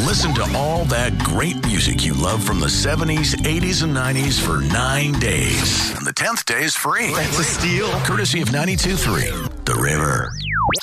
Listen to all that great music you love from the 70s, 80s, and 90s for 9 days. And the 10th day is free. That's a steal. Courtesy of 92.3 The River.